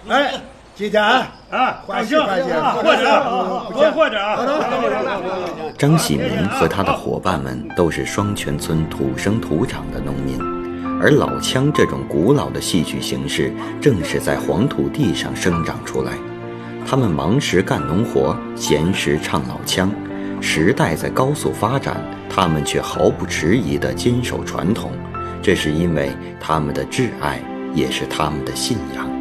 哎，几天啊？ 欢喜欢喜， 或者啊。 张喜明和他的伙伴们都是双泉村土生土长的农民，而老腔这种古老的戏剧形式正是在黄土地上生长出来。他们忙时干农活，闲时唱老腔。时代在高速发展，他们却毫不迟疑地坚守传统，这是因为他们的挚爱，也是他们的信仰。